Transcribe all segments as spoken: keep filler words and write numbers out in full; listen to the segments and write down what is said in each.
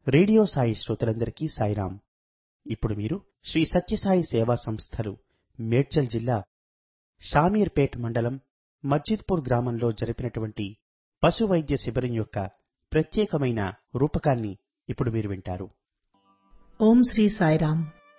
Radio Sai శ్రోతలందరికీ సాయిరాం. ఇప్పుడు మీరు శ్రీ సత్యసాయి సేవా సంస్థలు మేడ్చల్ జిల్లా షామీర్పేట్ మండలం మస్జిద్పూర్ గ్రామంలో జరిపినటువంటి పశు వైద్య శిబిరం యొక్క ప్రత్యేకమైన రూపకాన్ని ఇప్పుడు మీరు వింటారు. ఓం శ్రీ సాయిరాం.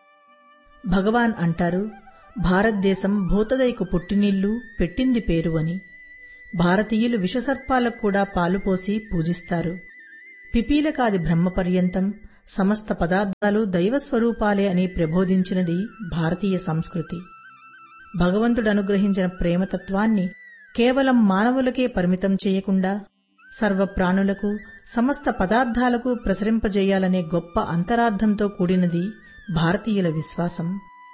భగవాన్ అంటారు, భారతదేశం భూతదయకు పుట్టినిల్లు, పెట్టింది పేరు అని. భారతీయులు విషసర్పాలకు కూడా పాలుపోసి పూజిస్తారు. పిపీలకాది బ్రహ్మపర్యంతం సమస్త పదార్థాలు దైవస్వరూపాలే అని ప్రబోధించినది భారతీయ సంస్కృతి. భగవంతుడు అనుగ్రహించిన ప్రేమతత్వాన్ని కేవలం మానవులకే పరిమితం చేయకుండా సర్వప్రాణులకు, సమస్త పదార్థాలకు ప్రసరింపజేయాలనే గొప్ప అంతరార్థంతో కూడినది భారతీయుల విశ్వాసం.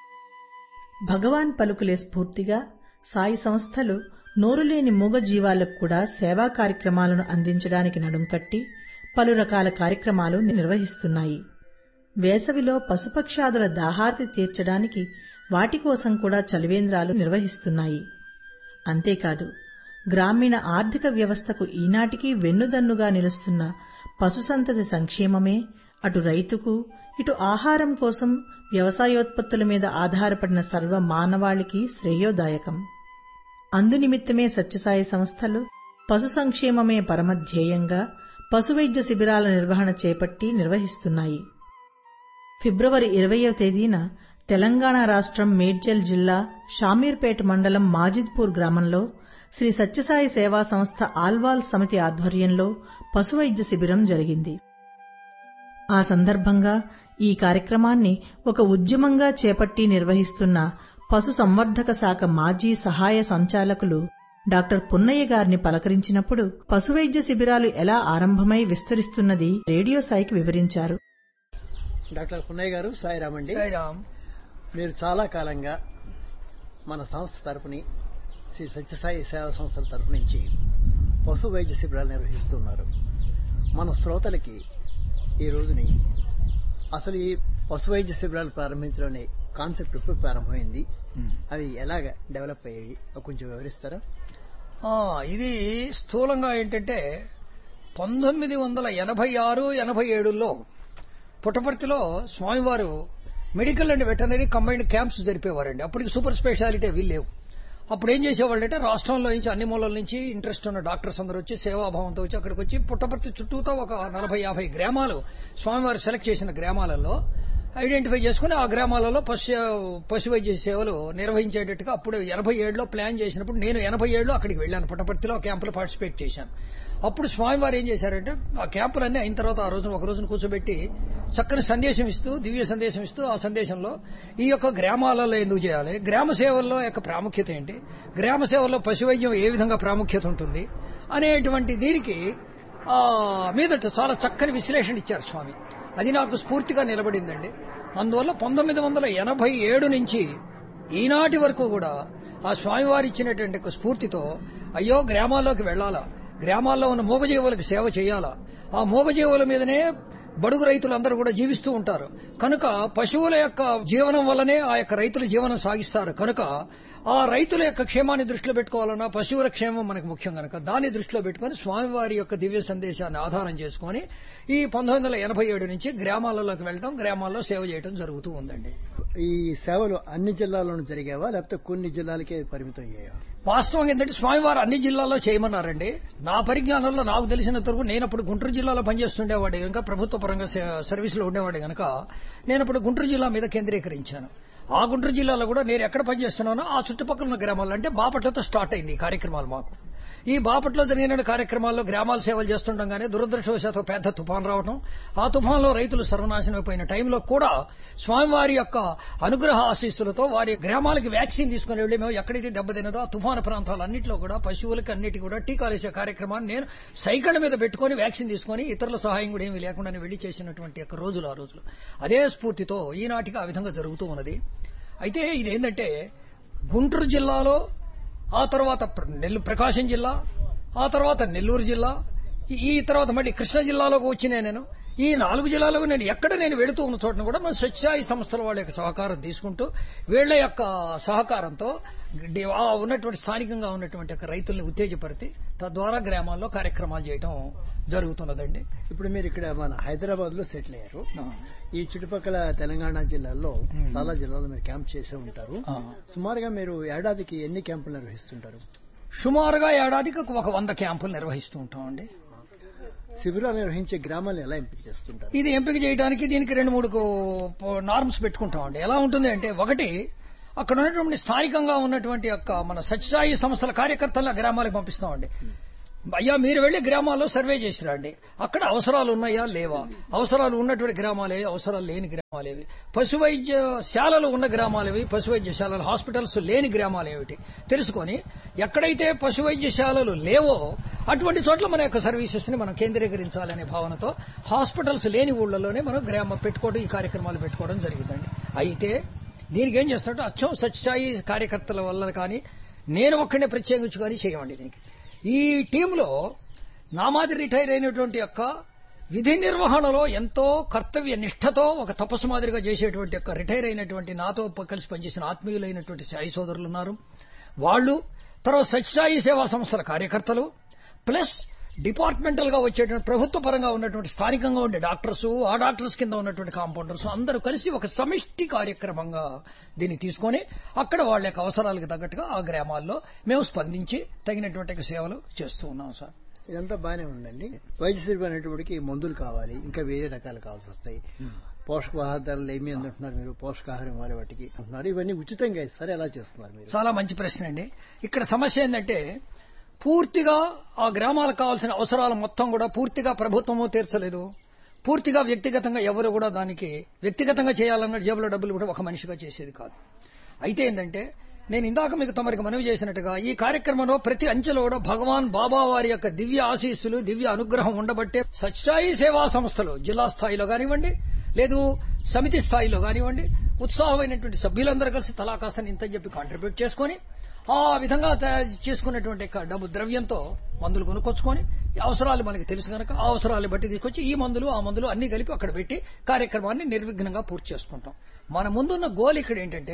భగవాన్ పలుకులే స్ఫూర్తిగా సాయి సంస్థలు నోరులేని మూగజీవాలకు కూడా సేవా కార్యక్రమాలను అందించడానికి నడుంకట్టి పలు రకాల కార్యక్రమాలు నిర్వహిస్తున్నాయి. వేసవిలో పశుపక్షాదుల దాహార్తి తీర్చడానికి వాటి కోసం కూడా చలివేంద్రాలు నిర్వహిస్తున్నాయి. అంతేకాదు, గ్రామీణ ఆర్థిక వ్యవస్థకు ఈనాటికి వెన్నుదన్నుగా నిలుస్తున్న పశుసంతతి సంక్షేమమే అటు రైతుకు, ఇటు ఆహారం కోసం వ్యవసాయోత్పత్తుల మీద ఆధారపడిన సర్వ మానవాళికి శ్రేయోదాయకం. అందునిమిత్తమే సత్యసాయి సంస్థలు పశు సంక్షేమమే పరమధ్యేయంగా పశువైద్య శిబిరాల నిర్వహణ చేపట్టి నిర్వహిస్తున్నాయి. ఫిబ్రవరి ఇరవయవ తేదీన తెలంగాణ రాష్ట్రం మేడ్చల్ జిల్లా షామీర్పేట్ మండలం మాజిద్పూర్ గ్రామంలో శ్రీ సత్యసాయి సేవా సంస్థ ఆల్వాల్ సమితి ఆధ్వర్యంలో పశువైద్య శిబిరం జరిగింది. ఆ సందర్భంగా ఈ కార్యక్రమాన్ని ఒక ఉద్యమంగా చేపట్టి నిర్వహిస్తున్న పశు సంవర్ధక శాఖ మాజీ సహాయ సంచాలకులు డాక్టర్ పున్నయ్య గారిని పలకరించినప్పుడు పశువైద్య శిబిరాలు ఎలా ఆరంభమై విస్తరిస్తున్నది రేడియో సాయికి వివరించారు. డాక్టర్ పున్నయ్య గారు, సాయిరామండి. సాయిరాం. మీరు చాలా కాలంగా మన సంస్థ తరపుని, శ్రీ సత్యసాయి సేవా సంస్థల తరపు నుంచి పశు వైద్య శిబిరాలు నిర్వహిస్తున్నారు. మన శ్రోతలకి ఈ రోజుని అసలు ఈ పశు వైద్య శిబిరాలు ప్రారంభించడం కాన్సెప్ట్ ఎప్పుడు ప్రారంభమైంది, అవి ఎలాగ డెవలప్ అయ్యాయి కొంచెం వివరిస్తారా? ఇది స్థూలంగా ఏంటంటే పంతొమ్మిది వందల ఎనభై ఆరు ఎనభై ఏడులో పుట్టపర్తిలో స్వామివారు medical and veterinary combined camps జరిపేవారండి. అప్పటికి సూపర్ స్పెషాలిటీ అవి లేవు. అప్పుడు ఏం చేసేవాళ్ళంటే రాష్ట్రంలో నుంచి అన్ని మూలల నుంచి ఇంట్రెస్ట్ ఉన్న డాక్టర్స్ అందరూ వచ్చి సేవాభావంతో వచ్చి అక్కడికి వచ్చి పుట్టపర్తి చుట్టూతో ఒక నలభై యాభై గ్రామాలు స్వామివారు సెలెక్ట్ చేసిన గ్రామాలలో ఐడెంటిఫై చేసుకుని ఆ గ్రామాలలో పశు పశు వైద్య సేవలు నిర్వహించేటట్టుగా అప్పుడు ఎనభై ఏడులో ప్లాన్ చేసినప్పుడు నేను ఎనభై ఏడులో అక్కడికి వెళ్లాను. పుట్టపర్తిలో ఆ క్యాంపులో పార్టిసిపేట్ చేశాను. అప్పుడు స్వామివారు ఏం చేశారంటే ఆ క్యాంపులన్నీ అయిన తర్వాత ఆ రోజున ఒక రోజున కూర్చోబెట్టి చక్కని సందేశం ఇస్తూ, దివ్య సందేశం ఇస్తూ, ఆ సందేశంలో ఈ యొక్క గ్రామాలలో ఎందుకు చేయాలి, గ్రామ సేవల్లో యొక్క ప్రాముఖ్యత ఏంటి, గ్రామ సేవల్లో పశు వైద్యం ఏ విధంగా ప్రాముఖ్యత ఉంటుంది అనేటువంటి దీనికి మీద చాలా చక్కని విశ్లేషణ ఇచ్చారు స్వామి. అది నాకు స్ఫూర్తిగా నిలబడిందండి. అందువల్ల పంతొమ్మిది వందల ఎనభై ఏడు నుంచి ఈనాటి వరకు కూడా ఆ స్వామివారు ఇచ్చినటువంటి స్ఫూర్తితో అయ్యో గ్రామాల్లోకి వెళ్లాలా, గ్రామాల్లో ఉన్న మూగజీవులకు సేవ చేయాలా, ఆ మూగజీవుల మీదనే బడుగు రైతులందరూ కూడా జీవిస్తూ ఉంటారు కనుక పశువుల యొక్క జీవనం వల్లనే ఆ యొక్క రైతుల జీవనం సాగిస్తారు కనుక ఆ రైతుల యొక్క క్షేమాన్ని దృష్టిలో పెట్టుకోవాలన్నా పశువుల క్షేమం మనకు ముఖ్యం కనుక దాన్ని దృష్టిలో పెట్టుకుని స్వామివారి యొక్క దివ్య సందేశాన్ని ఆధారం చేసుకుని ఈ పంతొమ్మిది వందల ఎనభై ఏడు నుంచి గ్రామాలలోకి వెళ్తాం, గ్రామాల్లో సేవ చేయడం జరుగుతూ ఉందండి. ఈ సేవలు అన్ని జిల్లాల్లోనూ జరిగావా లేకపోతే కొన్ని జిల్లాలకే పరిమితం అయ్యాయా? వాస్తవం ఏంటంటే స్వామివారు అన్ని జిల్లాల్లో చేయమన్నారండి. నా పరిజ్ఞానంలో నాకు తెలిసినంత వరకు నేను అప్పుడు గుంటూరు జిల్లాలో పనిచేస్తుండేవాడి కనుక, ప్రభుత్వ పరంగా సర్వీసులో ఉండేవాడి కనుక నేను అప్పుడు గుంటూరు జిల్లా మీద కేంద్రీకరించాను. ఆ గుంటూరు జిల్లాలో కూడా నేను ఎక్కడ పనిచేస్తున్నానో ఆ చుట్టుపక్కల ఉన్న గ్రామాలు అంటే బాపట్లతో స్టార్ట్ అయింది ఈ కార్యక్రమాలు మాకు. ఈ బాపట్లో జరిగిన కార్యక్రమాల్లో గ్రామాల సేవలు చేస్తుండగానే దురదృష్టవశాత్తు పెద్ద తుఫాన్ రావడం, ఆ తుఫాన్లో రైతులు సర్వనాశనం అయిపోయిన టైంలో కూడా స్వామివారి యొక్క అనుగ్రహ ఆశీస్సులతో వారి గ్రామాలకి వ్యాక్సిన్ తీసుకుని వెళ్లి మేము ఎక్కడైతే దెబ్బతిన్నదో ఆ తుఫాను ప్రాంతాలన్నింటిలో కూడా పశువులకి అన్నిటి కూడా టీకాలు వేసే కార్యక్రమాన్ని నేను సైకిల్ మీద పెట్టుకుని వ్యాక్సిన్ తీసుకుని ఇతరుల సహాయం కూడా ఏమీ లేకుండా వెళ్లి చేసినటువంటి యొక్క రోజులు ఆ రోజులు. అదే స్ఫూర్తితో ఈనాటికి ఆ విధంగా జరుగుతూ ఉన్నది. అయితే ఇదేంటంటే గుంటూరు జిల్లాలో, ఆ తర్వాత నెల్లూరు ప్రకాశం జిల్లా, ఆ తర్వాత నెల్లూరు జిల్లా, ఈ తర్వాత మళ్ళీ కృష్ణా జిల్లాలోకి వచ్చినా నేను ఈ నాలుగు జిల్లాలో నేను ఎక్కడ నేను వెళుతూ ఉన్న చోటను కూడా మన సత్యసాయి సంస్థల వాళ్ళ యొక్క సహకారం తీసుకుంటూ వీళ్ల యొక్క సహకారంతో ఉన్నటువంటి స్థానికంగా ఉన్నటువంటి రైతుల్ని ఉత్తేజపరిచి తద్వారా గ్రామాల్లో కార్యక్రమాలు చేయడం జరుగుతున్నదండి. ఇప్పుడు మీరు ఇక్కడ మన హైదరాబాద్ లో సెటిల్ అయ్యారు. ఈ చుట్టుపక్కల తెలంగాణ జిల్లాల్లో చాలా జిల్లాల్లో మీరు క్యాంప్ చేసే ఉంటారు. సుమారుగా మీరు ఏడాదికి ఎన్ని క్యాంపులు నిర్వహిస్తుంటారు? సుమారుగా ఏడాదికి ఒక వంద క్యాంపులు నిర్వహిస్తూ ఉంటామండి. శిబిరాలు నిర్వహించే గ్రామాలు ఎలా ఎంపిక చేస్తుంటారు? ఇది ఎంపిక చేయడానికి దీనికి రెండు మూడు నార్మ్స్ పెట్టుకుంటామండి. ఎలా ఉంటుంది అంటే, ఒకటి అక్కడ ఉన్నటువంటి స్థానికంగా ఉన్నటువంటి యొక్క మన సత్యసాయి సంస్థల కార్యకర్తల గ్రామాలకు పంపిస్తామండి. అయ్యా మీరు వెళ్లి గ్రామాల్లో సర్వే చేసిరండి, అక్కడ అవసరాలు ఉన్నాయా లేవా, అవసరాలు ఉన్నటువంటి గ్రామాలేవి, అవసరాలు లేని గ్రామాలేవి, పశు వైద్యశాలలు ఉన్న గ్రామాలేవి, పశు వైద్యశాలలు హాస్పిటల్స్ లేని గ్రామాలు ఏమిటి తెలుసుకొని, ఎక్కడైతే పశు వైద్యశాలలు లేవో అటువంటి చోట్ల మన యొక్క సర్వీసెస్ ని మనం కేంద్రీకరించాలనే భావనతో హాస్పిటల్స్ లేని ఊళ్ళలోనే మనం గ్రామం పెట్టుకోవడం, ఈ కార్యక్రమాలు పెట్టుకోవడం జరిగిందండి. అయితే దీనికి ఏం చేస్తున్నట్టు అచ్చం సత్యసాయి కార్యకర్తల వల్ల కానీ నేను ఒక్కడే ప్రత్యేకించి కానీ చేయమండి. దీనికి ఈ టీంలో నా మాదిరి రిటైర్ అయినటువంటి యొక్క విధి నిర్వహణలో ఎంతో కర్తవ్య నిష్ఠతో ఒక తపస్సు మాదిరిగా చేసేటువంటి యొక్క రిటైర్ అయినటువంటి నాతో కలిసి పనిచేసిన ఆత్మీయులైనటువంటి సాయి సోదరులు ఉన్నారు. వాళ్ళు తర్వాత సత్యసాయి సేవా సంస్థల కార్యకర్తలు ప్లస్ డిపార్ట్మెంటల్ గా వచ్చేటువంటి ప్రభుత్వ పరంగా ఉన్నటువంటి స్థానికంగా ఉండే డాక్టర్స్, ఆ డాక్టర్స్ కింద ఉన్నటువంటి కాంపౌండర్స్ అందరూ కలిసి ఒక సమిష్టి కార్యక్రమంగా దీన్ని తీసుకొని అక్కడ వాళ్ళ యొక్క అవసరాలకు తగ్గట్టుగా ఆ గ్రామాల్లో మేము స్పందించి తగినటువంటి సేవలు చేస్తూ ఉన్నాం సార్. ఇదంతా బాగానే ఉందండి. వైద్య శిబిరం అనేటువంటికి మందులు కావాలి, ఇంకా వేరే రకాలు కావాల్సి వస్తాయి. పోషకాహారాలు ఏమి అంటున్నారు మీరు? పోషకాహారం ఇవ్వాలి వాటికి అంటున్నారు. ఇవన్నీ ఉచితంగా ఇస్తారు, ఎలా చేస్తున్నారు మీరు? చాలా మంచి ప్రశ్న అండి. ఇక్కడ సమస్య ఏంటంటే పూర్తిగా ఆ గ్రామాలకు కావాల్సిన అవసరాలు మొత్తం కూడా పూర్తిగా ప్రభుత్వము తీర్చలేదు. పూర్తిగా వ్యక్తిగతంగా ఎవరు కూడా దానికి వ్యక్తిగతంగా చేయాలన్న జేబులో డబ్బులు కూడా ఒక మనిషిగా చేసేది కాదు. అయితే ఏంటంటే నేను ఇందాక మీకు తమరికి మనవి చేసినట్టుగా ఈ కార్యక్రమంలో ప్రతి అంచెలో కూడా భగవాన్ బాబా వారి యొక్క దివ్య ఆశీస్సులు, దివ్య అనుగ్రహం ఉండబట్టే సత్యసాయి సేవా సంస్థలు జిల్లా స్థాయిలో కానివ్వండి, లేదు సమితి స్థాయిలో కానివ్వండి, ఉత్సాహమైనటువంటి సభ్యులందరూ కలిసి తలా కాస్త ఇంతని చెప్పి కాంట్రిబ్యూట్ చేసుకుని ఆ విధంగా తయారు చేసుకున్నటువంటి డబ్బు ద్రవ్యంతో మందులు కొనుక్కొచ్చుకొని అవసరాలు మనకి తెలుసు కనుక ఆ అవసరాలు బట్టి తీసుకొచ్చి ఈ మందులు ఆ మందులు అన్ని కలిపి అక్కడ పెట్టి కార్యక్రమాన్ని నిర్విఘ్నంగా పూర్తి చేసుకుంటాం. మన ముందున్న గోల్ ఇక్కడ ఏంటంటే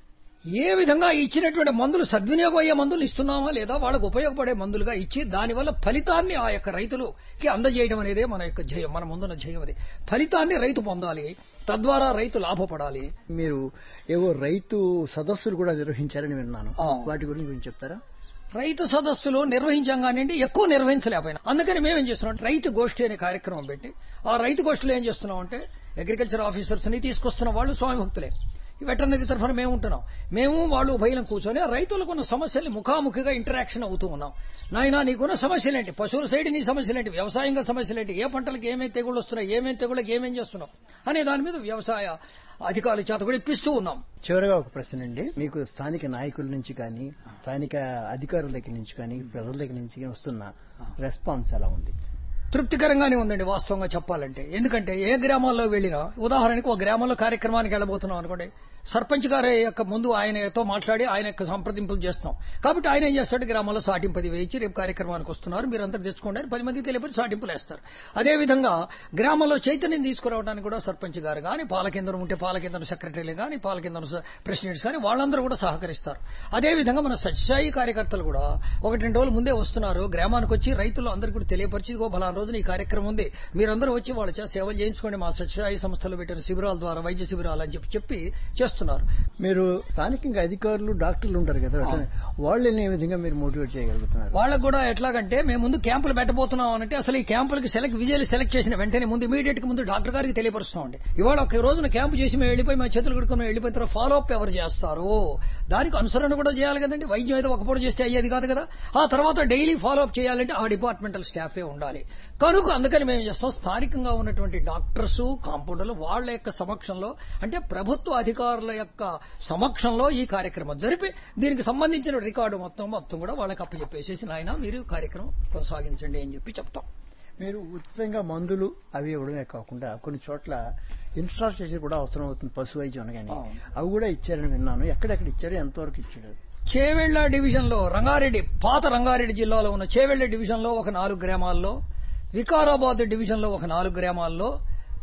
ఏ విధంగా ఇచ్చినటువంటి మందులు సద్వినియోగం అయ్యే మందులు ఇస్తున్నామా లేదా వాళ్ళకు ఉపయోగపడే మందులుగా ఇచ్చి దానివల్ల ఫలితాన్ని ఆ యొక్క రైతులకి అందజేయడం అనేదే మన యొక్క ధ్యేయం, మన ముందున్న ధ్యేయం. అది ఫలితాన్ని రైతు పొందాలి, తద్వారా రైతు లాభపడాలి. మీరు ఏవో రైతు సదస్సులు కూడా నిర్వహించారని విన్నాను, వాటి గురించి కొంచెం చెప్తారా? రైతు సదస్సులు నిర్వహించాం కానివ్వండి, ఎక్కువ నిర్వహించలేకపోయినా. అందుకని మేమేం చేస్తున్నాం, రైతు గోష్ఠి అనే కార్యక్రమం పెట్టి ఆ రైతు గోష్ఠిలో ఏం చేస్తున్నాం అంటే అగ్రికల్చర్ ఆఫీసర్స్ ని తీసుకొస్తున్న వాళ్ళు స్వామి భక్తులే. వెటర్నరీ తరఫున మేము ఉంటున్నాం, మేము వాళ్ళు ఉభయలం కూర్చొని రైతులకు ఉన్న సమస్యల్ని ముఖాముఖిగా ఇంటరాక్షన్ అవుతూ ఉన్నాం. నాయనా నీకున్న సమస్యలేంటి, పశువుల సైడ్ నీ సమస్యలేంటి, వ్యవసాయంగా సమస్యలేంటి, ఏ పంటలకు ఏమేమి తెగుళ్ళు వస్తున్నాయి, ఏమేమి తెగుళ్ళకి ఏమేం చేస్తున్నాం అనే దాని మీద వ్యవసాయ అధికారుల చేత కూడా ఇప్పిస్తూ ఉన్నాం. చివరిగా ఒక ప్రశ్న అండి, మీకు స్థానిక నాయకుల నుంచి కానీ స్థానిక అధికారుల దగ్గర నుంచి కానీ ప్రజల దగ్గర నుంచి వస్తున్న రెస్పాన్స్ ఎలా ఉంది? తృప్తికరంగానే ఉందండి వాస్తవంగా చెప్పాలంటే. ఎందుకంటే ఏ గ్రామాల్లో వెళ్ళినా, ఉదాహరణకు ఒక గ్రామంలో కార్యక్రమానికి వెళ్ళబోతున్నాం అనుకోండి, సర్పంచ్ గారి యొక్క ముందు ఆయనతో మాట్లాడి ఆయన యొక్క సంప్రదింపులు చేస్తాం. కాబట్టి ఆయన ఏం చేస్తాడు, గ్రామాల్లో సాటింపది వేయించి రేపు కార్యక్రమానికి వస్తున్నారు మీరందరూ తెచ్చుకోండి అని పది మందికి తెలియపరి సాటింపులు వేస్తారు. అదేవిధంగా గ్రామంలో చైతన్యం తీసుకురావడానికి కూడా సర్పంచ్ గారు కానీ, పాలకేంద్రం ఉంటే పాలకేంద్రం సెక్రటరీలు కానీ, పాలకేంద్రం ప్రెసిడెంట్స్ కానీ వాళ్ళందరూ కూడా సహకరిస్తారు. అదేవిధంగా మన సత్యసాయి కార్యకర్తలు కూడా ఒకటి రెండు రోజులు ముందే వస్తున్నారు, గ్రామానికి వచ్చి రైతులు అందరికీ కూడా తెలియపరిచి బలానా రోజున ఈ కార్యక్రమం ఉంది, మీరందరూ వచ్చి వాళ్ళ చేత సేవలు చేయించుకోండి మా సత్యసాయి సంస్థలు పెట్టిన శిబిరాల ద్వారా, వైద్య శిబిరాలు అని చెప్పి చెప్పి చేస్తున్నారు. మీరు స్థానికంగా అధికారులు డాక్టర్లు ఉంటారు కదా, వాళ్ళని ఏ విధంగా మీరు మోటివేట్ చేయగలుగుతున్నారు? వాళ్ళకు కూడా ఎట్లాగంటే మేము ముందు క్యాంపులు పెట్టబోతున్నాం అంటే అసలు ఈ క్యాంపులకి సెలెక్ట్ విజయాలు సెలెక్ట్ చేసిన వెంటనే ముందు ఇమీడియట్ గా ముందు డాక్టర్ గారికి తెలియపరుస్తామండి. ఇవాళ ఒక రోజున క్యాంపు చేసి మేము వెళ్ళిపోయి మా చేతులు కడుకుని మేము వెళ్ళిపోయిన తర్వాత ఫాలో అప్ ఎవరు చేస్తారు, దానికి అనుసరణ కూడా చేయాలి కదండి. వైద్యం అయితే ఒకప్పుడు చేస్తే అయ్యేది కాదు కదా. ఆ తర్వాత డైలీ ఫాలో అప్ చేయాలంటే ఆ డిపార్ట్మెంటల్ స్టాఫే ఉండాలి. కనుక అందుకని మేము చేస్తాం, స్థానికంగా ఉన్నటువంటి డాక్టర్స్, కాంపౌండర్లు వాళ్ళ యొక్క సమక్షంలో అంటే ప్రభుత్వ అధికారుల యొక్క సమక్షంలో ఈ కార్యక్రమం జరిపి దీనికి సంబంధించిన రికార్డు మొత్తం మొత్తం కూడా వాళ్ళకి అప్పచెప్పేసేసి నాయన మీరు కార్యక్రమం కొనసాగించండి అని చెప్పి చెప్తాం. మీరు ఉచితంగా మందులు అవి ఇవ్వడమే కాకుండా కొన్ని చోట్ల ఇన్ఫ్రాస్ట్రక్చర్ కూడా అవసరం అవుతుంది, పశు వైద్యం కానీ అవి కూడా ఇచ్చారని విన్నాను. ఎక్కడెక్కడ ఇచ్చారు, ఎంతవరకు ఇచ్చారు? చేవెళ్ల డివిజన్ లో, రంగారెడ్డి పాత రంగారెడ్డి జిల్లాలో ఉన్న చేవెళ్ల డివిజన్ లో ఒక నాలుగు గ్రామాల్లో, వికారాబాద్ డివిజన్ లో ఒక నాలుగు గ్రామాల్లో,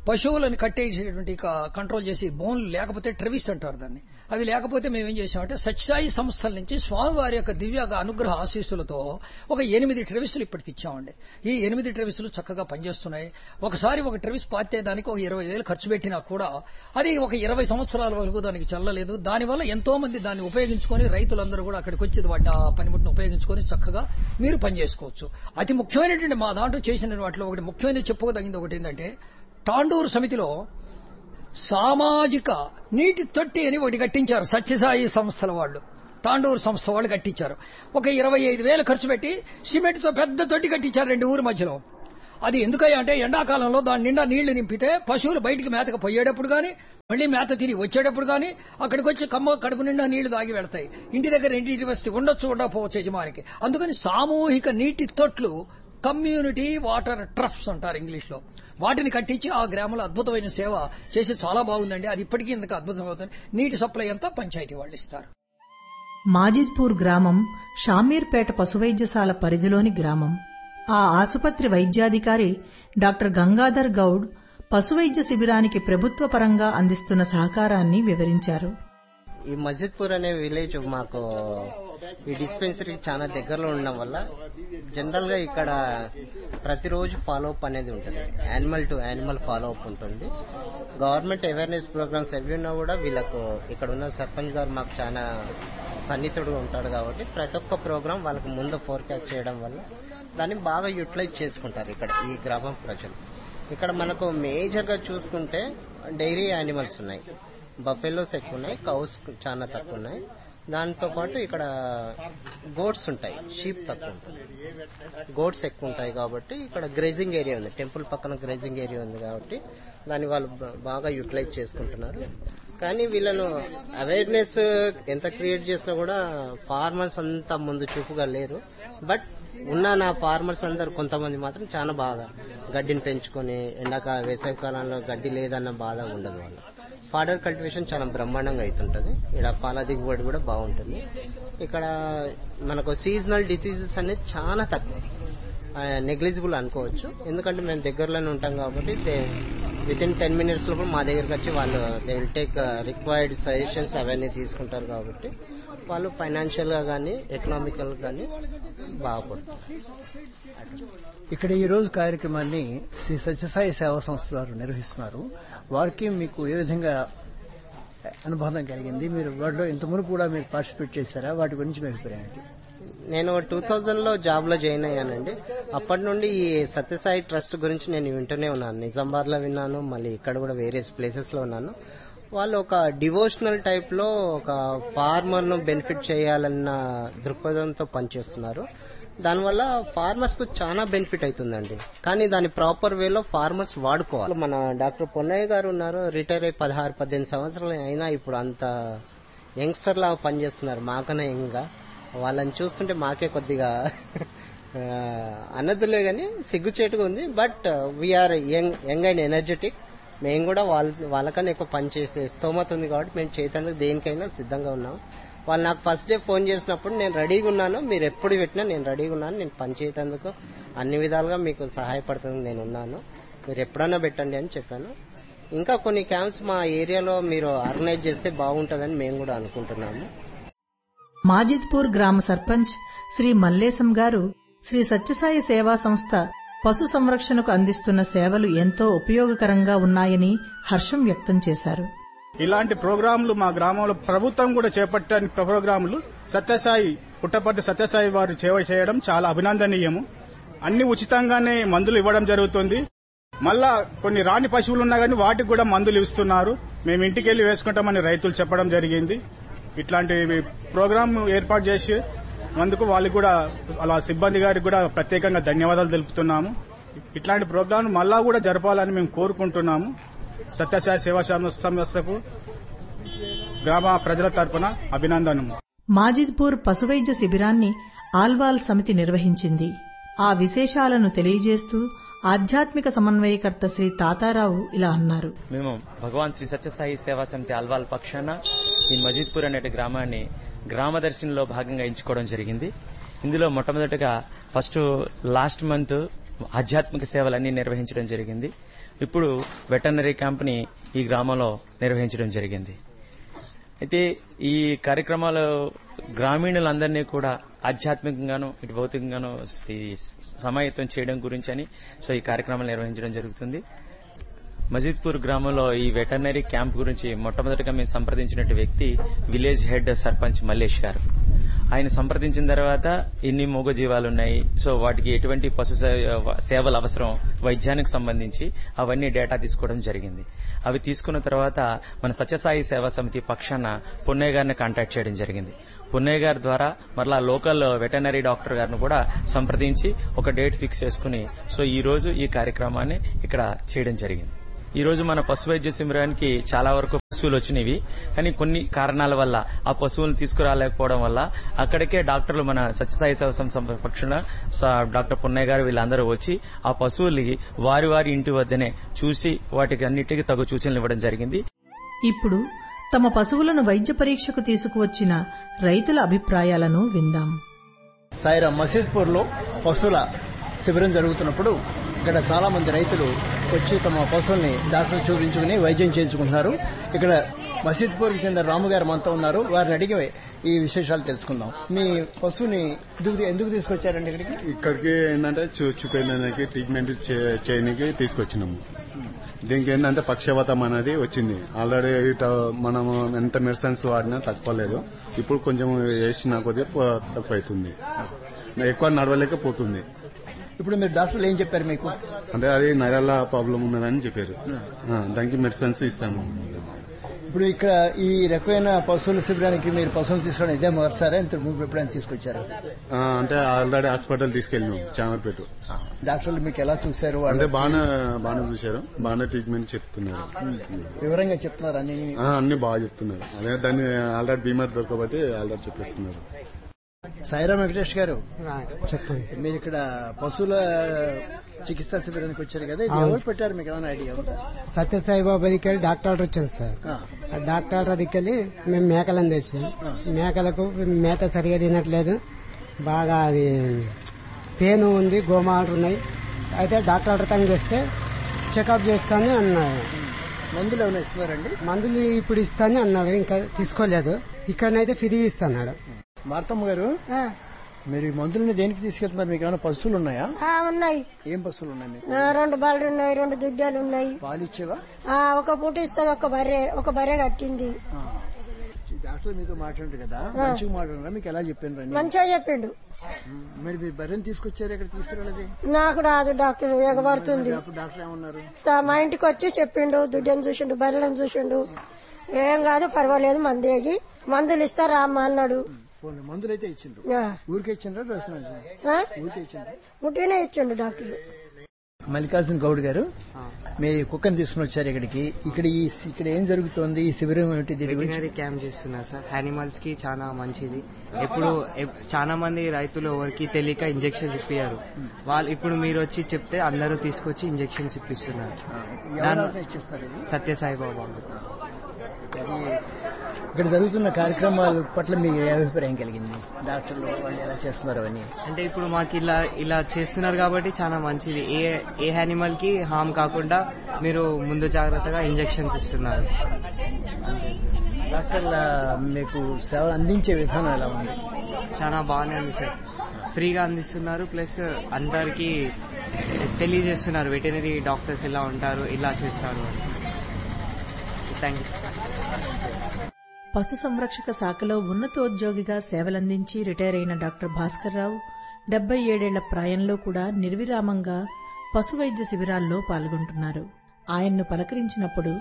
పశువులను కట్టేసేటువంటి కంట్రోల్ చేసి బోన్లు లేకపోతే ట్రెవిస్ అంటారు దాన్ని, అవి లేకపోతే మేము ఏం చేసామంటే సత్యసాయి సంస్థల నుంచి స్వామివారి యొక్క దివ్య అనుగ్రహ ఆశీస్సులతో ఒక ఎనిమిది ట్రెవిస్లు ఇప్పటికి ఇచ్చామండి. ఈ ఎనిమిది ట్రెవిస్లు చక్కగా పనిచేస్తున్నాయి. ఒకసారి ఒక ట్రెవిస్ పాతే దానికి ఒక ఇరవై వేలు ఖర్చు పెట్టినా కూడా అది ఒక ఇరవై సంవత్సరాల వరకు దానికి చల్లలేదు. దానివల్ల ఎంతో మంది దాన్ని ఉపయోగించుకొని రైతులందరూ కూడా అక్కడికి వచ్చి వాటి ఆ పనిముట్టును ఉపయోగించుకొని చక్కగా మీరు పనిచేసుకోవచ్చు. అతి ముఖ్యమైనటువంటి మా దాంట్లో చేసిన వాటిలో ఒకటి ముఖ్యమైనది చెప్పుకోదగింది ఒకటి ఏంటంటే, తాండూరు సమితిలో సామాజిక నీటి తొట్టి అని ఒకటి కట్టించారు సత్యసాయి సంస్థల వాళ్ళు. తాండూరు సంస్థ వాళ్ళు కట్టించారు. ఒక ఇరవై ఐదు వేలు ఖర్చు పెట్టి సిమెంట్ తో పెద్ద తొట్టి కట్టించారు రెండు ఊరి మధ్యలో. అది ఎందుకయ్యా అంటే ఎండాకాలంలో దాని నిండా నీళ్లు నింపితే పశువులు బయటికి మేతకు పోయేటప్పుడు కానీ మళ్లీ మేత తిరిగి వచ్చేటప్పుడు కానీ అక్కడికి వచ్చి కమ్మ కడుపు నిండా నీళ్లు దాగి వెళ్తాయి. ఇంటి దగ్గర ఇంటి వస్తే ఉండొచ్చు ఉండకపోవచ్చు యజమానికి. అందుకని సామూహిక నీటి తొట్లు, కమ్యూనిటీ వాటర్ ట్రఫ్స్ అంటారు ఇంగ్లీష్ లో, వాటిని కట్టించి ఆ గ్రామంలో అద్భుతమైన సేవ చేసి చాలా బాగుందండి. అది ఇప్పటికీ ఇందుకు అద్భుతం అవుతుంది. నీటి సప్లై అంతా పంచాయతీ వాళ్ళు ఇస్తారు. మాజిద్పూర్ గ్రామం షామీర్పేట పశువైద్యశాల పరిధిలోని గ్రామం. ఆ ఆసుపత్రి వైద్యాధికారి డాక్టర్ గంగాధర్ గౌడ్ పశువైద్య శిబిరానికి ప్రభుత్వ పరంగా అందిస్తున్న సహకారాన్ని వివరించారు. ఈ మజిద్పూర్ అనే విలేజ్ మాకు ఈ డిస్పెన్సరీ చాలా దగ్గరలో ఉండడం వల్ల జనరల్ గా ఇక్కడ ప్రతిరోజు ఫాలో అప్ అనేది ఉంటుంది. Animal to animal follow up ఉంటుంది. గవర్నమెంట్ అవేర్నెస్ ప్రోగ్రామ్స్ ఎవి ఉన్నా కూడా వీళ్ళకు ఇక్కడ ఉన్న సర్పంచ్ గారు మాకు చాలా సన్నిహితుడు ఉంటాడు కాబట్టి ప్రతి ఒక్క ప్రోగ్రామ్ వాళ్ళకు ముందు ఫోర్కాస్ట్ చేయడం వల్ల దాన్ని బాగా యూటిలైజ్ చేసుకుంటారు ఇక్కడ ఈ గ్రామం ప్రజలు. ఇక్కడ మనకు మేజర్ గా చూసుకుంటే డైరీ యానిమల్స్ ఉన్నాయి, బఫెలోస్ ఎక్కువ ఉన్నాయి, కౌస్ చాలా తక్కువ ఉన్నాయి. దాంతో పాటు ఇక్కడ గోట్స్ ఉంటాయి, షీప్ తక్కువ ఉంటుంది. గోట్స్ ఎక్కువ ఉంటాయి కాబట్టి ఇక్కడ గ్రేజింగ్ ఏరియా ఉంది, టెంపుల్ పక్కన గ్రేజింగ్ ఏరియా ఉంది కాబట్టి దాన్ని వాళ్ళు బాగా యూటిలైజ్ చేసుకుంటున్నారు. కానీ వీళ్ళను అవేర్నెస్ ఎంత క్రియేట్ చేసినా కూడా ఫార్మర్స్ అంతా ముందు చూపుగా లేరు. బట్ ఉన్న నా ఫార్మర్స్ అందరు కొంతమంది మాత్రం చాలా బాగా గడ్డిని పెంచుకొని ఎండాక వేసవి కాలంలో గడ్డి లేదన్న బాధ ఉండదు. వాళ్ళు ఫాడర్ కల్టివేషన్ చాలా బ్రహ్మాండంగా అవుతుంటది. ఇక్కడ పాల దిగుబడి కూడా బాగుంటుంది. ఇక్కడ మనకు సీజనల్ డిసీజెస్ అనేది చాలా తక్కువ, నెగ్లిజిబుల్ అనుకోవచ్చు. ఎందుకంటే మేము దగ్గరలోనే ఉంటాం కాబట్టి విత్ ఇన్ టెన్ మినిట్స్ లోపల మా దగ్గరకు వచ్చి వాళ్ళు they will take required suggestions అవన్నీ తీసుకుంటారు కాబట్టి వాళ్ళు ఫైనాన్షియల్ గా కానీ ఎకనామికల్ గానీ బాగుపడుతుంది. ఇక్కడ ఈ రోజు కార్యక్రమాన్ని శ్రీ సత్యసాయి సేవా సంస్థ వారు నిర్వహిస్తున్నారు. వారికి మీకు ఏ విధంగా అనుబంధం కలిగింది? మీరు వాటిలో ఇంతకుముందు కూడా మీరు పార్టిసిపేట్ చేశారా? వాటి గురించి మీ అభిప్రాయం ఏంటి? నేను టూ థౌజండ్ లో జాబ్ లో జాయిన్ అయ్యానండి. అప్పటి నుండి ఈ సత్యసాయి ట్రస్ట్ గురించి నేను వింటూనే ఉన్నాను. నిజామాబాద్ లో విన్నాను, మళ్ళీ ఇక్కడ కూడా వేరియస్ ప్లేసెస్ లో ఉన్నాను. వాళ్ళు ఒక డివోషనల్ టైప్ లో ఒక ఫార్మర్ ను బెనిఫిట్ చేయాలన్న దృక్పథంతో పనిచేస్తున్నారు. దానివల్ల ఫార్మర్స్ కు చాలా బెనిఫిట్ అవుతుందండి. కానీ దాని ప్రాపర్ వేలో ఫార్మర్స్ వాడుకోవాలి. మన డాక్టర్ పొన్నయ్య గారు ఉన్నారు, రిటైర్ అయి పదహారు పద్దెనిమిది సంవత్సరాలు అయినా ఇప్పుడు అంత యంగ్స్టర్ లా పనిచేస్తున్నారు, మాకనే యంగ్గా. వాళ్ళని చూస్తుంటే మాకే కొద్దిగా అన్నదులే గానీ సిగ్గుచేటుగా ఉంది. But we are young young and energetic. మేము కూడా వాళ్ళ వాళ్ళకన్నా ఎక్కువ పనిచేసే స్తోమత ఉంది కాబట్టి మేము చేసేందుకు దేనికైనా సిద్ధంగా ఉన్నాం. వాళ్ళు నాకు ఫస్ట్ డే ఫోన్ చేసినప్పుడు నేను రెడీగా ఉన్నాను, మీరు ఎప్పుడు పెట్టినా నేను రెడీగా ఉన్నాను, నేను పని చేసేందుకు అన్ని విధాలుగా మీకు సహాయపడుతుంది నేను ఉన్నాను, మీరు ఎప్పుడన్నా పెట్టండి అని చెప్పాను. ఇంకా కొన్ని క్యాంప్స్ మా ఏరియాలో మీరు ఆర్గనైజ్ చేస్తే బాగుంటుందని మేము కూడా అనుకుంటున్నాము. మాజిద్పూర్ గ్రామ సర్పంచ్ శ్రీ మల్లేశం గారు శ్రీ సత్యసాయి సేవా సంస్థ పశు సంరక్షణకు అందిస్తున్న సేవలు ఎంతో ఉపయోగకరంగా ఉన్నాయని హర్షం వ్యక్తం చేశారు. ఇలాంటి ప్రోగ్రాంలు మా గ్రామంలో ప్రభుత్వం కూడా చేపట్టని ప్రోగ్రాంలు సత్యసాయి పుట్టపర్తి సత్యసాయి వారు సేవ చేయడం చాలా అభినందనీయము. అన్ని ఉచితంగానే మందులు ఇవ్వడం జరుగుతుంది. మళ్ళా కొన్ని రాని పశువులు ఉన్నా కానీ వాటికి కూడా మందులు ఇస్తున్నారు. మేము ఇంటికి వెళ్లి వేసుకుంటామని రైతులు చెప్పడం జరిగింది. ఇట్లాంటి ప్రోగ్రాం ఏర్పాటు చేసి అందుకు వాళ్ళకి కూడా అలా సిబ్బంది గారికి కూడా ప్రత్యేకంగా ధన్యవాదాలు తెలుపుతున్నాము. ఇట్లాంటి ప్రోగ్రాం మళ్ళా కూడా జరపాలని మేము కోరుకుంటున్నాము. సత్యసాయి సేవా సంస్థకు గ్రామ ప్రజల తరఫున అభినందనము. మాజిద్పూర్ పశువైద్య శిబిరాన్ని ఆల్వాల్ సమితి నిర్వహించింది. ఆ విశేషాలను తెలియజేస్తూ ఆధ్యాత్మిక సమన్వయకర్త శ్రీ తాతారావు ఇలా అన్నారు. మేము భగవాన్ శ్రీ సత్యసాయి సేవా సమితి ఆల్వాల్ పక్షాన ఈ మజిద్పూర్ అనే గ్రామాన్ని గ్రామ దర్శనంలో భాగంగా ఎంచుకోవడం జరిగింది. ఇందులో మొట్టమొదటిగా ఫస్ట్ లాస్ట్ మంత్ ఆధ్యాత్మిక సేవలన్నీ నిర్వహించడం జరిగింది. ఇప్పుడు వెటర్నరీ క్యాంప్ని ఈ గ్రామంలో నిర్వహించడం జరిగింది. అయితే ఈ కార్యక్రమాలు గ్రామీణులందరినీ కూడా ఆధ్యాత్మికంగాను ఇటు భౌతికంగాను సమాయత్తం చేయడం గురించి అని సో ఈ కార్యక్రమాలు నిర్వహించడం జరుగుతుంది. మజీద్పూర్ గ్రామంలో ఈ వెటర్నరీ క్యాంప్ గురించి మొట్టమొదటిగా మేము సంప్రదించినట్టు వ్యక్తి విలేజ్ హెడ్ సర్పంచ్ మల్లేష్ గారు. ఆయన సంప్రదించిన తర్వాత ఎన్ని మూగజీవాలు ఉన్నాయి, సో వాటికి ఎటువంటి పశు సేవలు అవసరం వైద్యానికి సంబంధించి అవన్నీ డేటా తీసుకోవడం జరిగింది. అవి తీసుకున్న తర్వాత మన సత్యసాయి సేవా సమితి పక్షాన పున్నయ్య గారిని కాంటాక్ట్ చేయడం జరిగింది. పున్నయ్య గారి ద్వారా మరలా లోకల్ వెటర్నరీ డాక్టర్ గారిని కూడా సంప్రదించి ఒక డేట్ ఫిక్స్ చేసుకుని సో ఈ రోజు ఈ కార్యక్రమాన్ని ఇక్కడ చేయడం జరిగింది. ఈ రోజు మన పశు వైద్య శిబిరానికి చాలా వరకు పశువులు వచ్చినవి, కానీ కొన్ని కారణాల వల్ల ఆ పశువులను తీసుకురాలేకపోవడం వల్ల అక్కడికే డాక్టర్లు మన సత్యసాయి సేవ సంస్థ పక్షాన డాక్టర్ పున్నయ్య గారు వీళ్ళందరూ వచ్చి ఆ పశువులకి వారి వారి ఇంటి వద్దనే చూసి వాటికి అన్నిటికీ తగు సూచనలు ఇవ్వడం జరిగింది. ఇప్పుడు తమ పశువులను వైద్య పరీక్షకు తీసుకువచ్చిన రైతుల అభిప్రాయాలను విందాం. సాయిరాం మసీద్పూర్ లో పశువుల శిబిరం జరుగుతున్నప్పుడు ఇక్కడ చాలా మంది రైతులు వచ్చి తమ పశువుల్ని డాక్టర్ చూపించుకుని వైద్యం చేయించుకుంటున్నారు. ఇక్కడ మసీద్పూర్కి చెందిన రాము గారు మనతో ఉన్నారు. వారిని అడిగి ఈ విశేషాలు తెలుసుకుందాం. మీ పశువుని ఎందుకు తీసుకొచ్చారండి ఇక్కడికి? ఇక్కడికి ఏంటంటే చూపించడానికి ట్రీట్మెంట్ చేయడానికి తీసుకొచ్చినాము. దీనికి ఏంటంటే పక్షవాతం అనేది వచ్చింది. ఆల్రెడీ మనం ఎంత మెడిసిన్స్ వాడినా తక్కువలేదు. ఇప్పుడు కొంచెం వేసినా కొద్దిగా తక్కువ అవుతుంది, ఎక్కువ నడవలేకపోతుంది. ఇప్పుడు మీరు డాక్టర్లు ఏం చెప్పారు మీకు? అంటే అది నరాల ప్రాబ్లం ఉన్నదని చెప్పారు. దానికి మెడిసిన్స్ ఇస్తాము. ఇప్పుడు ఇక్కడ ఈ రకమైన పశువుల శిబిరానికి మీరు పశువులు తీసుకోవడం ఇదే మొదటిసారా, ఇంత ముందు ఎప్పుడైనా తీసుకొచ్చారు? అంటే ఆల్రెడీ హాస్పిటల్ తీసుకెళ్ళినాం చామర్పేట. డాక్టర్లు మీకు ఎలా చూశారు? అంటే బాగా బాగా చూశారు, బాగా ట్రీట్మెంట్ చెప్తున్నారు. వివరంగా చెప్తున్నారు, అన్ని అన్ని బాగా చెప్తున్నారు. అదే దాన్ని ఆల్రెడీ బీమార్ దొరకబట్టి ఆల్రెడీ చెప్పేస్తున్నారు. సాయిరాం వెంకటేష్ గారు చెప్పండి, మీరు ఇక్కడ పశువుల చికిత్సా శిబిరానికి వచ్చారు కదా, ఇది ఎవరు పెట్టారు, మీకు ఏమైనా ఐడియా ఉందా? సత్యసాయి బాబా దగ్గర డాక్టర్ వచ్చారు సార్. ఆ డాక్టర్ దగ్గరికి మేము మేకలను తెచ్చాం. మేకలకు మేత సరిగా తినట్లేదు, బాగా అది పేను ఉంది, గోమాలు ఉన్నాయి. అయితే డాక్టర్ తను చేస్తే చెకప్ చేస్తానని అన్నారు. మందులు ఏమైనా ఇస్తున్నారండి? మందులు ఇప్పుడు ఇస్తానని అన్నాడు, ఇంకా తీసుకోలేదు. ఇక్కడనైతే ఫ్రీ ఇస్తున్నాడు. మార్తమ్మ గారు, మీరు ఈ మందులని దేనికి తీసుకెళ్తున్నారు? మీకు ఏమైనా పశువులు ఉన్నాయా? ఉన్నాయి. ఏం పశువులు ఉన్నాయి మీకు? రెండు బర్రెలు ఉన్నాయి, రెండు దుడ్డాలు ఉన్నాయి. పాలు ఇచ్చేవా? ఒక పూట ఇస్తుంది, ఒక బర్రె ఒక బర్రె కట్టింది. డాక్టర్ మీతో మాట్లాడారు కదా, మంచిగా మాట్లాడారా? మీకు ఎలా చెప్పాను? మంచిగా చెప్పిండు. మరి మీ బర్రెని తీసుకొచ్చారు, ఇక్కడ తీసుకురాలేదు? నాకు రాదు, డాక్టర్ ఎగబడుతుంది. డాక్టర్ ఏమన్నారు? మా ఇంటికి వచ్చి చెప్పిండు, దుడ్డని చూసిండు, బర్రెలను చూసిండు. ఏం కాదు, పర్వాలేదు, మందేగి మందులు ఇస్తారా అమ్మ అన్నాడు. మందులు అయితే ఇచ్చిండ్రు. ఊరికే ఇచ్చిండ్రా? ఊరికే ఇచ్చిండ్రు, ముట్టినే ఇచ్చిండు డాక్టర్. మల్లికార్జున గౌడ్ గారు, మీ కుక్కను తీసుకుని వచ్చారు ఇక్కడికి. ఇక్కడ ఇక్కడ ఏం జరుగుతోంది? ఈ శిబిరం ఏమిటి? వెటర్నరీ క్యాంప్ చేస్తున్నారు సార్. యానిమల్స్ కి చాలా మంచిది. ఎప్పుడు చాలా మంది రైతులు ఎవరికి తెలియక ఇంజెక్షన్స్ ఇప్పారు. వాళ్ళు ఇప్పుడు మీరు వచ్చి చెప్తే అందరూ తీసుకొచ్చి ఇంజెక్షన్స్ ఇప్పిస్తున్నారు. సత్యసాయి బాబా. ఇక్కడ జరుగుతున్న కార్యక్రమాల పట్ల మీకు ఏ అభిప్రాయం కలిగింది? డాక్టర్లు వాళ్ళు ఎలా చేస్తున్నారు అవన్నీ? అంటే ఇప్పుడు మాకు ఇలా ఇలా చేస్తున్నారు కాబట్టి చాలా మంచిది. ఏ ఏ యానిమల్ కి హామ్ కాకుండా మీరు ముందు జాగ్రత్తగా ఇంజెక్షన్స్ ఇస్తున్నారు. డాక్టర్ల మీకు సేవ అందించే విధానం ఎలా ఉంది? చాలా బాగానే ఉంది సార్. ఫ్రీగా అందిస్తున్నారు, ప్లస్ అందరికీ తెలియజేస్తున్నారు వెటర్నరీ డాక్టర్స్ ఎలా ఉంటారు, ఇలా చేస్తారు. Thank you. పశు సంరక్షక శాఖలో ఉన్నతోద్యోగిగా సేవలందించి రిటైర్ అయిన డాక్టర్ భాస్కర్ రావు డెబ్బై ఏడేళ్ల ప్రాయంలో కూడా నిర్విరామంగా పశు వైద్య శిబిరాల్లో పాల్గొంటున్నారు. ఆయన్ను పలకరించినప్పుడు,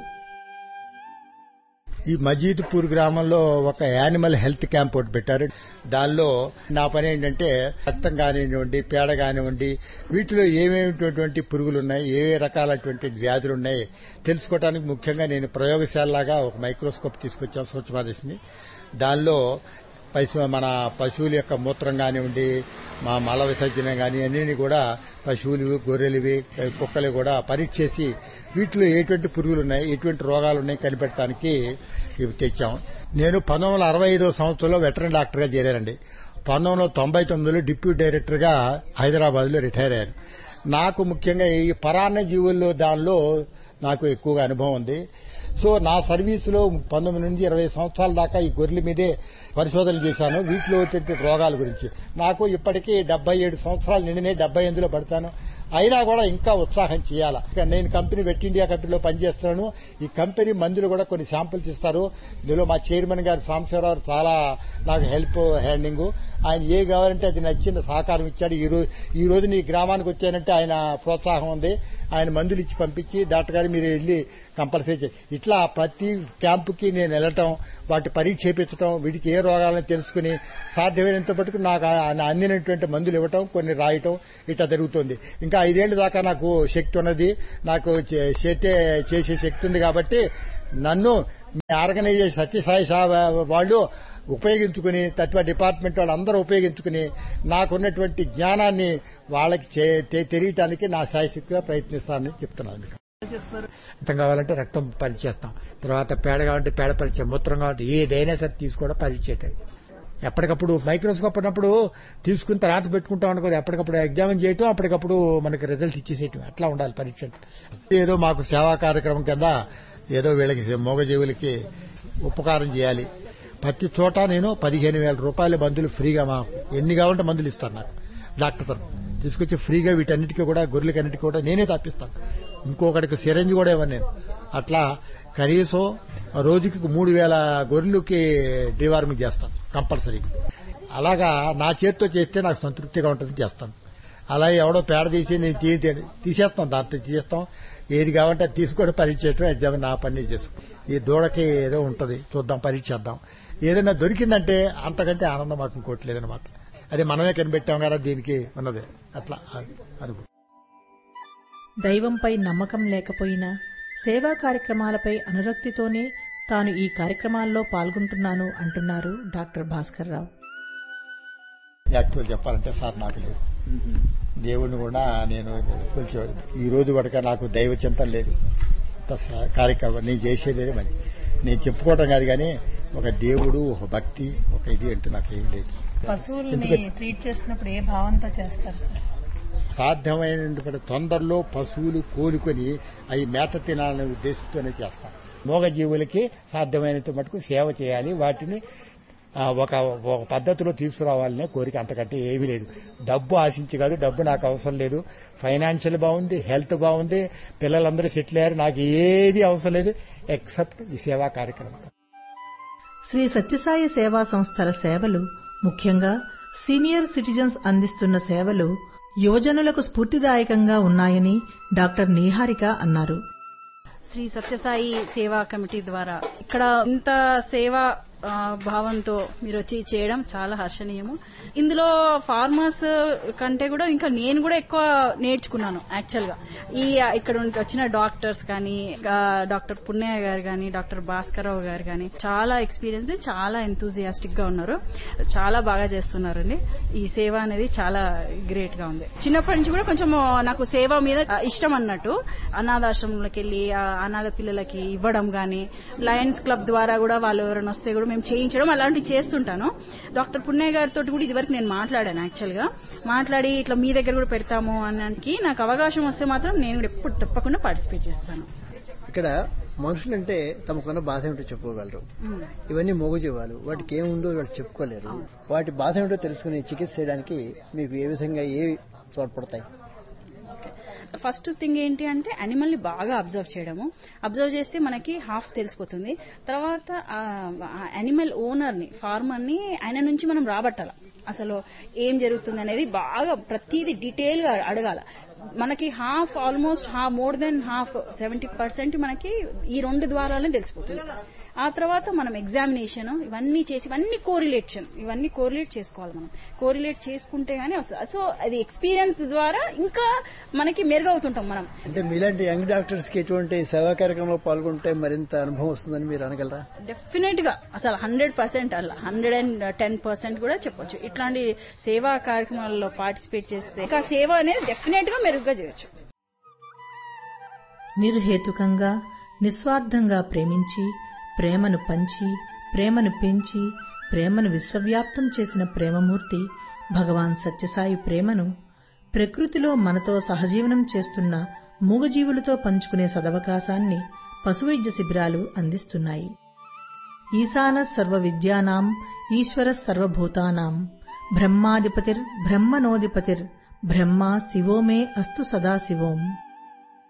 ఈ మజీద్పూర్ గ్రామంలో ఒక యానిమల్ హెల్త్ క్యాంప్ ఒకటి పెట్టారు. దానిలో నా పని ఏంటంటే రక్తం కానివ్వండి, పేడ కానివ్వండి, వీటిలో ఏమేమిటువంటి పురుగులు ఉన్నాయి, ఏ రకాలటువంటి వ్యాధులు ఉన్నాయి తెలుసుకోవడానికి ముఖ్యంగా నేను ప్రయోగశాలలాగా ఒక మైక్రోస్కోప్ తీసుకొచ్చాను, స్వచ్ఛ భారత్ని. దానిలో పశు మన పశువుల యొక్క మూత్రం కానివ్వండి, మా మల విసర్జన కానీ అన్నింటినీ కూడా పశువులు, గొర్రెలువి, కుక్కలు కూడా పరీక్ష చేసి వీటిలో ఎటువంటి పురుగులు ఉన్నాయి, ఎటువంటి రోగాలు ఉన్నాయి కనిపెట్టడానికి ఇవి తెచ్చాం. నేను పంతొమ్మిది వందల అరవై ఐదో సంవత్సరంలో వెటరన్ డాక్టర్గా చేరానండి. పంతొమ్మిది వందల తొంభై తొమ్మిదిలో డిప్యూటీ డైరెక్టర్గా హైదరాబాద్లో రిటైర్ అయ్యాను. నాకు ముఖ్యంగా ఈ పరాన్న జీవుల్లో దానిలో నాకు ఎక్కువగా అనుభవం ఉంది. సో నా సర్వీసులో పంతొమ్మిది నుంచి ఇరవై సంవత్సరాల దాకా ఈ గొర్రెల మీదే పరిశోధనలు చేశాను. వీటిలో వచ్చే రోగాల గురించి. నాకు ఇప్పటికీ డెబ్బై ఏడు సంవత్సరాలు నిండినే డెబ్బై ఎనిమిదిలో పడతాను. అయినా కూడా ఇంకా ఉత్సాహం చేయాలా. నేను కంపెనీ వెట్ ఇండియా కంపెనీలో పనిచేస్తున్నాను. ఈ కంపెనీ మందులు కూడా కొన్ని శాంపిల్స్ ఇస్తారు. ఇందులో మా చైర్మన్ గారు సాంబశివరావు చాలా నాకు హెల్ప్ హ్యాండింగ్. ఆయన ఏ కావాలంటే అది నచ్చిన సహకారం ఇచ్చాడు. ఈ రోజు ఈ రోజు నీ గ్రామానికి వచ్చానంటే ఆయన ప్రోత్సాహం ఉంది. ఆయన మందులు ఇచ్చి పంపించి డాక్టర్ గారు మీరు వెళ్ళి కంపల్సరీ ఇట్లా ప్రతి క్యాంపుకి నేను వెళ్ళటం, వాటి పరీక్ష చేయించడం, వీటికి ఏ రోగాలను తెలుసుకుని సాధ్యమైనంత మటుకు నాకు అందినటువంటి మందులు ఇవ్వటం, కొన్ని రాయటం ఇట్లా జరుగుతుంది. ఇంకా ఐదేళ్ల దాకా నాకు శక్తి ఉన్నది, నాకు చేతే చేసే శక్తి ఉంది. కాబట్టి నన్ను ఆర్గనైజేషన్ సత్యసాయి వాళ్ళు ఉపయోగించుకుని, తత్వ డిపార్ట్మెంట్ వాళ్ళు అందరూ ఉపయోగించుకుని నాకున్నటువంటి జ్ఞానాన్ని వాళ్ళకి తెలియటానికి నా శాయశక్తిగా ప్రయత్నిస్తానని చెప్తున్నాను. రక్తం కావాలంటే రక్తం పరీక్ష చేస్తాం. తర్వాత పేడ కావాలంటే పేడ పరీక్ష, మూత్రం కావాలంటే ఏదైనా సరే తీసుకోవడం పరీక్ష. ఎప్పటికప్పుడు మైక్రోస్కోప్ ఉన్నప్పుడు తీసుకుని తర్వాత పెట్టుకుంటాం అనుకోదు. ఎప్పటికప్పుడు ఎగ్జామిన్ చేయటం, అప్పటికప్పుడు మనకి రిజల్ట్ ఇచ్చేసేయటం, అట్లా ఉండాలి పరీక్ష. ఏదో మాకు సేవా కార్యక్రమం కింద ఏదో వీళ్ళకి మూగజీవులకి ఉపకారం చేయాలి. ప్రతి చోట నేను పదిహేను వేల రూపాయల మందులు ఫ్రీగా, మాకు ఎన్ని కావాలంటే మందులు ఇస్తాను నాకు డాక్టర్ తరఫు తీసుకొచ్చి ఫ్రీగా. వీటన్నిటికీ కూడా గొర్రెలకన్నిటికీ కూడా నేనే తప్పిస్తాను. ఇంకొకటికి సిరంజ్ కూడా ఇవ్వను నేను. అట్లా కనీసం రోజుకి మూడు వేల గొర్రెలకి డివార్మింగ్ చేస్తాను కంపల్సరీ. అలాగా నా చేతితో చేస్తే నాకు సంతృప్తిగా ఉంటుంది, చేస్తాను. అలాగే ఎవడో పేడ తీసి నేను తీసేస్తాం, దాంతో తీసేస్తాం. ఏది కావాలంటే అది తీసుకొని పరీక్ష చేయడం, ఎగ్జామ్ నా పని చేసుకో. ఈ దూడకి ఏదో ఉంటుంది, చూద్దాం, పరీక్ష చేద్దాం. ఏదైనా దొరికిందంటే అంతకంటే ఆనందం మాకు ఇంకోటి లేదనమాట. అది మనమే కనిపెట్టాం కదా దీనికి ఉన్నది. అట్లా అనుభవం. దైవంపై నమ్మకం లేకపోయినా సేవా కార్యక్రమాలపై అనురక్తితోనే తాను ఈ కార్యక్రమాల్లో పాల్గొంటున్నాను అంటున్నారు డాక్టర్ భాస్కర్ రావు. యాక్చువల్ చెప్పాలంటే సార్ నాకు లేదు, దేవుడిని కూడా నేను కొంచెం ఈ రోజు వరకు నాకు దైవ చింతన లేదు. కార్యక్రమం నేను చేసేదే మరి నేను చెప్పుకోవటం కాదు, కానీ ఒక దేవుడు, ఒక భక్తి, ఒక ఇది అంటూ నాకు ఏం లేదు. పశువుల్ని ట్రీట్ చేస్తున్నప్పుడు ఏ భావంతో చేస్తారు సార్? సాధ్యమైనంత తొందరలో పశువులు కోలుకొని అవి మేత తినాలనే ఉద్దేశంతోనే చేస్తాం. మూగజీవులకి సాధ్యమైనంత మటుకు సేవ చేయాలి, వాటిని ఒక ఒక పద్ధతిలో తీసుకురావాలనే కోరిక, అంతకంటే ఏమీ లేదు. డబ్బు ఆశించి కాదు, డబ్బు నాకు అవసరం లేదు. ఫైనాన్షియల్ బాగుంది, హెల్త్ బాగుంది, పిల్లలందరూ సెటిల్ అయ్యారు, నాకు ఏది అవసరం లేదు ఎక్సెప్ట్ ఈ సేవా కార్యక్రమం. శ్రీ సత్యసాయి సేవా సంస్థల సేవలు, ముఖ్యంగా సీనియర్ సిటిజన్స్ అందిస్తున్న సేవలు యువజనులకు స్ఫూర్తిదాయకంగా ఉన్నాయని డాక్టర్ నీహారిక అన్నారు. శ్రీ సత్యసాయి సేవా కమిటీ ద్వారా ఇక్కడ ఇంత సేవా భావంతో మీరు వచ్చి చేయడం చాలా హర్షణీయము. ఇందులో ఫార్మర్స్ కంటే కూడా ఇంకా నేను కూడా ఎక్కువ నేర్చుకున్నాను. యాక్చువల్ గా ఈ ఇక్కడ వచ్చిన డాక్టర్స్ కానీ, డాక్టర్ పుణ్య గారు కానీ, డాక్టర్ భాస్కర్ రావు గారు కానీ చాలా ఎక్స్పీరియన్స్, చాలా ఎంతూజియాస్టిక్ గా ఉన్నారు, చాలా బాగా చేస్తున్నారండి. ఈ సేవ అనేది చాలా గ్రేట్ గా ఉంది. చిన్నప్పటి నుంచి కూడా కొంచెం నాకు సేవ మీద ఇష్టం అన్నట్టు. అనాథాశ్రమంలోకి వెళ్లి అనాథ పిల్లలకి ఇవ్వడం గానీ, లయన్స్ క్లబ్ ద్వారా కూడా వాళ్ళు ఎవరైనా వస్తే కూడా మేము చేయించడం అలాంటివి చేస్తుంటాను. డాక్టర్ పుణ్య గారితో కూడా ఇదివరకు నేను మాట్లాడాను. యాక్చువల్ గా మాట్లాడి ఇట్లా మీ దగ్గర కూడా పెడతాము అన్నానికి నాకు అవకాశం వస్తే మాత్రం నేను ఎప్పుడు తప్పకుండా పార్టిసిపేట్ చేస్తాను. ఇక్కడ మనుషులంటే తమకున్న బాధ ఏమిటో చెప్పుకోగలరు. ఇవన్నీ మూగజీవాలు, వాటికి ఏముందో వాళ్ళు చెప్పుకోలేరు. వాటి బాధ ఏమిటో తెలుసుకుని చికిత్స చేయడానికి మీకు ఏ విధంగా ఏ తోడ్పడతాయి? ఫస్ట్ థింగ్ ఏంటి అంటే యానిమల్ ని బాగా అబ్జర్వ్ చేయడము. అబ్జర్వ్ చేస్తే మనకి హాఫ్ తెలిసిపోతుంది. తర్వాత యానిమల్ ఓనర్ ని, ఫార్మర్ ని ఆయన నుంచి మనం రాబట్టాల. అసలు ఏం జరుగుతుంది అనేది బాగా ప్రతిదీ డీటెయిల్ గా అడగాల. మనకి half almost half more than half seventy percent మనకి ఈ రెండు ద్వారాలనే తెలిసిపోతుంది. ఆ తర్వాత మనం ఎగ్జామినేషన్ ఇవన్నీ చేసి ఇవన్నీ కోరిలేషన్ ఇవన్నీ కోరిలేట్ చేసుకోవాలి. మనం కోరిలేట్ చేసుకుంటే గానీ వస్తుంది. సో అది ఎక్స్పీరియన్స్ ద్వారా ఇంకా మనకి మెరుగవుతుంటాం మనం. అంటే మీలాంటి యంగ్ డాక్టర్స్ కి ఎటువంటి సేవా కార్యక్రమంలో పాల్గొంటే మరింత అనుభవం వస్తుందని మీరు అనగలరా? డెఫినెట్ గా అసలు హండ్రెడ్ పర్సెంట్ అలా హండ్రెడ్ అండ్ టెన్ పర్సెంట్ కూడా చెప్పొచ్చు. ఇట్లాంటి సేవా కార్యక్రమాల్లో పార్టిసిపేట్ చేస్తే ఇంకా సేవ అనేది డెఫినెట్ గా మెరుగ్గా చేయొచ్చు. నిర్హేతుకంగా నిస్వార్థంగా ప్రేమించి, ప్రేమను పంచి, ప్రేమను పెంచి, ప్రేమను విశ్వవ్యాప్తం చేసిన ప్రేమమూర్తి భగవాన్ సత్యసాయి ప్రేమను ప్రకృతిలో మనతో సహజీవనం చేస్తున్న మూగజీవులతో పంచుకునే సదవకాశాన్ని పశువైద్య శిబిరాలు అందిస్తున్నాయి. ఈశాన సర్వ విద్యానాం ఈశ్వర సర్వభూతానాం బ్రహ్మాధిపతిర్ బ్రహ్మణోధిపతిర్ బ్రహ్మ శివో మే అస్తు సదాశివోం.